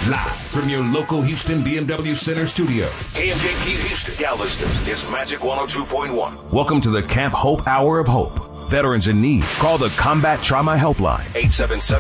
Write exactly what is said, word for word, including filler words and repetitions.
Live from your local Houston B M W Center studio. K M J Q Houston, Galveston is Magic one oh two point one. Welcome to the Camp Hope Hour of Hope. Veterans in need. Call the Combat Trauma Helpline. eight seven seven